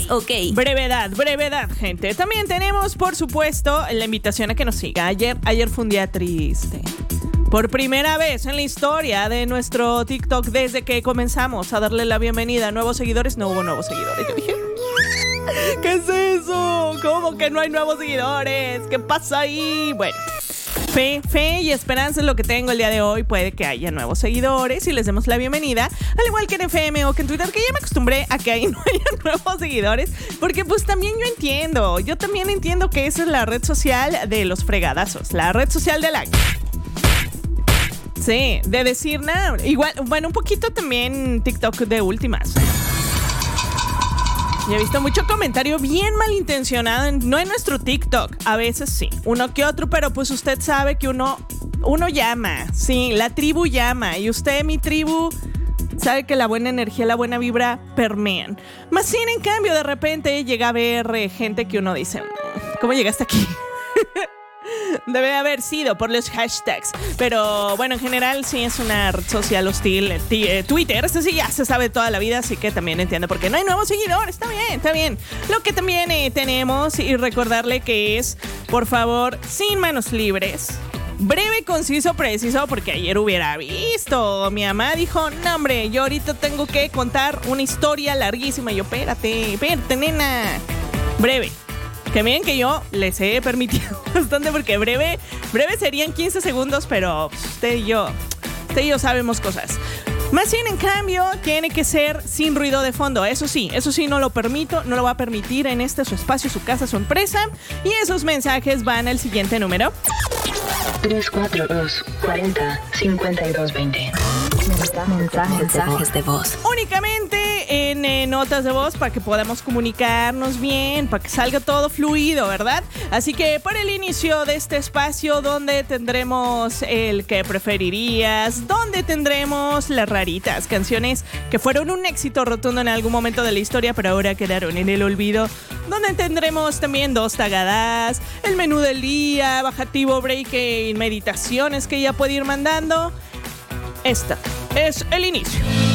Ok. Brevedad, gente. También tenemos, por supuesto, la invitación a que nos siga. Ayer fue un día triste. Por primera vez en la historia de nuestro TikTok, desde que comenzamos a darle la bienvenida a nuevos seguidores, no hubo nuevos seguidores. Yo dije, ¿qué es eso? ¿Cómo que no hay nuevos seguidores? ¿Qué pasa ahí? Bueno, fe y esperanza es lo que tengo el día de hoy. Puede que haya nuevos seguidores y les demos la bienvenida, al igual que en FM o que en Twitter, que ya me acostumbré a que ahí no haya nuevos seguidores, porque pues también yo también entiendo que esa es la red social de los fregadazos, la red social de like. Sí, de decir nada. Igual, bueno, un poquito también TikTok de últimas. Y he visto mucho comentario bien malintencionado, no en nuestro TikTok. A veces sí, uno que otro, pero pues usted sabe que uno llama. Sí, la tribu llama. Y usted, mi tribu, sabe que la buena energía, la buena vibra permean. Más sin en cambio, de repente llega a ver gente que uno dice, ¿cómo llegaste aquí? Debe haber sido por los hashtags. Pero bueno, en general sí es una red social hostil. Twitter, este sí ya se sabe toda la vida, así que también entiendo por qué no hay nuevos seguidores. Está bien. Lo que también tenemos, y recordarle que es, por favor, sin manos libres. Breve, conciso, preciso, porque ayer hubiera visto. Mi mamá dijo, no hombre, yo ahorita tengo que contar una historia larguísima. Y yo, espérate, nena. Breve. Que miren que yo les he permitido bastante, porque breve serían 15 segundos, pero usted y yo sabemos cosas. Más bien, en cambio, tiene que ser sin ruido de fondo. Eso sí, no lo permito, no lo va a permitir en su espacio, su casa, su empresa. Y esos mensajes van al siguiente número. 342-40-5220. Mensajes de voz. Únicamente en notas de voz, para que podamos comunicarnos bien, para que salga todo fluido, ¿verdad? Así que para el inicio de este espacio, donde tendremos el que preferirías, donde tendremos las raritas, canciones que fueron un éxito rotundo en algún momento de la historia, pero ahora quedaron en el olvido, donde tendremos también dos tagadas, el menú del día, bajativo, break y meditaciones que ya puede ir mandando. Esta es el inicio.